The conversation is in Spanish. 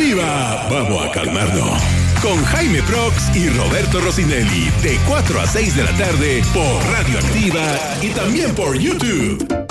Radioactiva. Vamos a calmarnos. Con Jaime Prox y Roberto Rossinelli. De 4 a 6 de la tarde por Radioactiva y también por YouTube.